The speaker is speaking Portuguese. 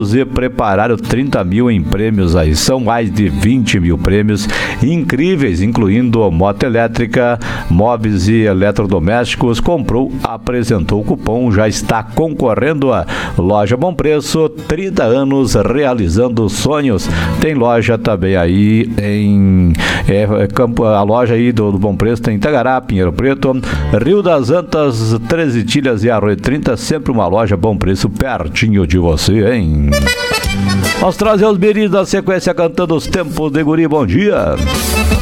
e prepararam 30 mil em prêmios aí. São mais de 20 mil prêmios incríveis, incluindo moto elétrica, móveis e eletrodomésticos. Comprou, apresentou o cupom, já está concorrendo a Loja Bom Preço, 30 anos realizando sonhos. Tem loja também aí em a loja aí do Bom Preço tem em Itagará, Pinheiro Preto, Rio das Antas, 13 Tilhas e Arroio 30, sempre uma loja Bom Preço pertinho de você, hein? Vamos trazer os miris da sequência cantando os tempos de guri. Bom dia.